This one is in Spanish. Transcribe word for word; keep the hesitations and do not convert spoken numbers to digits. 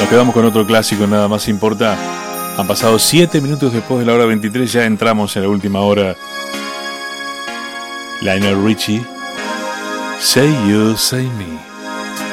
Nos quedamos con otro clásico, nada más importa. Han pasado siete minutos después de la hora veintitrés, ya entramos en la última hora. Lionel Richie, Say You, Say Me.